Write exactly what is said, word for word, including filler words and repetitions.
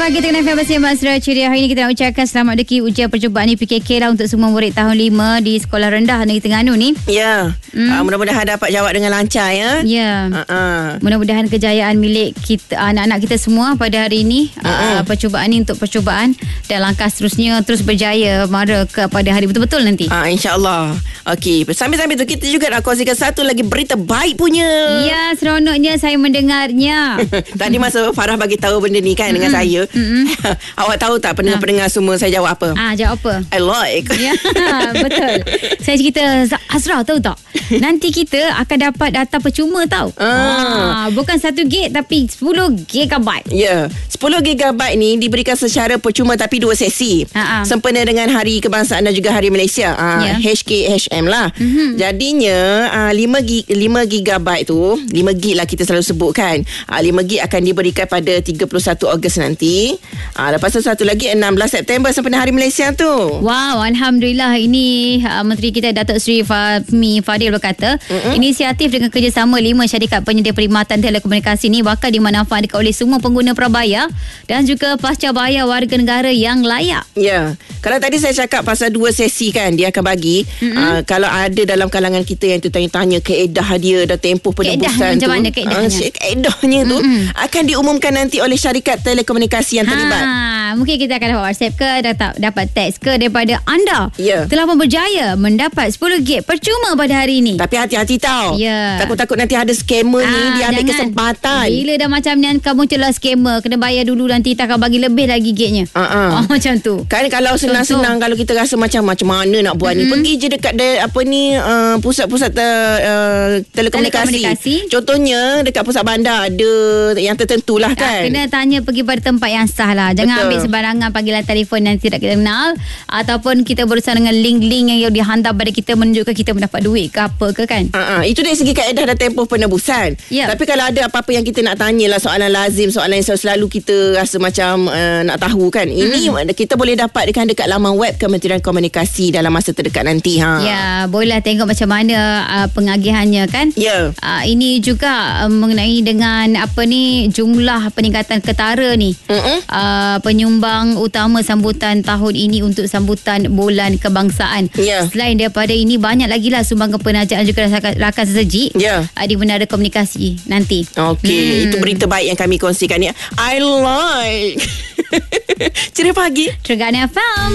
pagi dengan F M bersama Masra Ceria. Hari ini kita nak ucapkan selamat deki ujian percubaan ni P K K lah untuk semua murid tahun lima di Sekolah Rendah Negeri Terengganu ni. Ya. Hmm. Uh, mudah-mudahan dapat jawab dengan lancar ya. Ya. Uh-uh. Mudah-mudahan kejayaan milik kita, anak-anak kita semua pada hari ini. Uh-uh. Uh, percubaan ni untuk percubaan dan langkah seterusnya terus berjaya mara kepada hari betul-betul nanti. Uh, InsyaAllah. Okey. Sambil-sambil tu kita juga nak kongsikan satu lagi berita baik punya. Ya, seronoknya saya mendengarnya. Tadi masa Farah bagi tahu benda ni kan mm-hmm. dengan saya. Mm-hmm. Awak tahu tak pendengar-pendengar semua saya jawab apa? Ah, jawab apa? I like. Ya, betul. Saya cerita Azra tahu tak? Nanti kita akan dapat data percuma tau. Ah. Ah, bukan satu gig tapi sepuluh gigabyte. Ya, yeah. sepuluh gigabyte ni diberikan secara percuma tapi dua sesi. Ah, ah. Sempena dengan Hari Kebangsaan dan juga Hari Malaysia. Ah, yeah. H K H M lah. Mm-hmm. Jadinya ah, lima gigabyte tu, lima gig lah kita selalu sebut kan. Ah, lima gig akan diberikan pada tiga puluh satu Ogos nanti. Ah, lepas tu satu lagi enam belas September sempena Hari Malaysia tu. Wow, Alhamdulillah. Ini uh, Menteri kita Datuk Seri Fahmi Fadil berkata, mm-hmm. inisiatif dengan kerjasama lima syarikat penyedia perkhidmatan telekomunikasi ni bakal dimanfaatkan oleh semua pengguna prabaya dan juga pasca bayar warga negara yang layak. Ya. Yeah. Kalau tadi saya cakap pasal dua sesi kan dia akan bagi, mm-hmm. uh, kalau ada dalam kalangan kita yang tu tanya-tanya keedah dia dah tempoh penebusan tu. Macam mana keedahnya? Uh, keedahnya tu mm-hmm. akan diumumkan nanti oleh syarikat telekomunikasi yang terlibat. Ha, mungkin kita akan dapat WhatsApp ke, dapat, dapat teks ke daripada anda. Yeah. Telah pun berjaya mendapat sepuluh gig percuma pada hari ini. Tapi hati-hati tau. Yeah. Takut-takut nanti ada scammer ha, ni dia ambil kesempatan. Bila dah macam ni kamu celah scammer, kena bayar dulu nanti tak akan bagi lebih lagi gignya. Uh-uh. Oh, macam tu. Kan kalau senang-senang kalau kita rasa macam macam mana nak buat mm-hmm. ni, pergi je dekat de, apa ni uh, pusat-pusat te, uh, telekomunikasi. telekomunikasi. Contohnya dekat pusat bandar ada yang tertentu lah kan. Kena tanya pergi pada tempat yang sah lah. Jangan Betul. ambil sembarangan panggilan telefon yang tidak kita kenal ataupun kita berusaha dengan link-link yang dihantar pada kita menunjukkan kita mendapat duit ke apa ke kan. Uh-uh. Itu dari segi kaedah dan tempoh penebusan. Yep. Tapi kalau ada apa-apa yang kita nak tanya lah, soalan lazim, soalan yang selalu kita rasa macam uh, nak tahu kan. Ini mm-hmm. kita boleh dapat dekat, dekat laman web Kementerian Komunikasi dalam masa terdekat nanti. Ha. Ya, boleh tengok macam mana uh, pengagihannya kan. Ya. Uh, ini juga uh, mengenai dengan apa ni jumlah peningkatan ketara ni. Uh-uh. Uh, penyumbang utama sambutan tahun ini untuk sambutan bulan kebangsaan. Yeah. Selain daripada ini banyak lagi lah sumbangan penajaan juga rakan seseji yeah. uh, di Menara Komunikasi nanti. Okey, hmm. itu berita baik yang kami kongsikan ni. I like. Ceria pagi. Terengganu F M.